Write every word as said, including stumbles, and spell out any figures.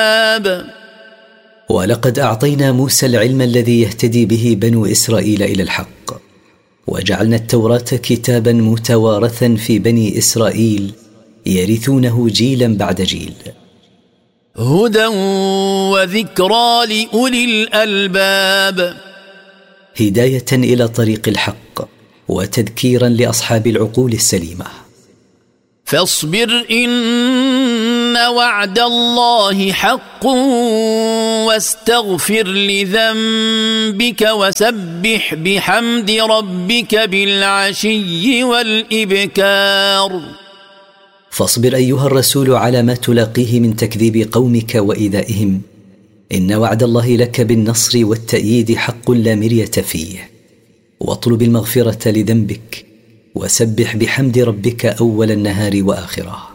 الألباب. ولقد أعطينا موسى العلم الذي يهتدي به بنو إسرائيل إلى الحق، وجعلنا التوراة كتابا متوارثا في بني إسرائيل يرثونه جيلا بعد جيل. هدى وذكرى لأولي الألباب. هداية إلى طريق الحق وتذكيرا لأصحاب العقول السليمة. فاصبر إن وعد الله حق واستغفر لذنبك وسبح بحمد ربك بالعشي والإبكار. فاصبر أيها الرسول على ما تلاقيه من تكذيب قومك وإيذائهم، إن وعد الله لك بالنصر والتأييد حق لا مرية فيه. واطلب المغفرة لذنبك وسبح بحمد ربك أول النهار وآخره.